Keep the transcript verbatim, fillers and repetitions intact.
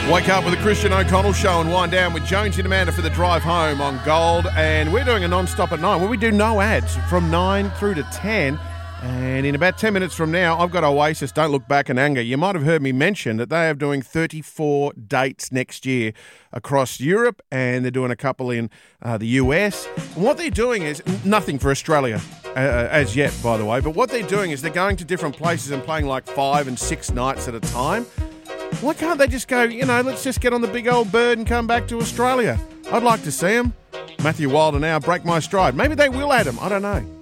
Wake up with the Christian O'Connell Show and wind down with Jonesy and Amanda for the drive home on Gold. And we're doing a non-stop at nine where we do no ads from nine through to ten. And in about ten minutes from now, I've got Oasis, Don't Look Back in Anger. You might have heard me mention that they are doing thirty-four dates next year across Europe, and they're doing a couple in uh, the U S. And what they're doing is nothing for Australia uh, as yet, by the way. But what they're doing is they're going to different places and playing like five and six nights at a time. Why can't they just go, you know, let's just get on the big old bird and come back to Australia? I'd like to see them. Matthew Wilder now, Break My Stride. Maybe they will, Adam. I don't know.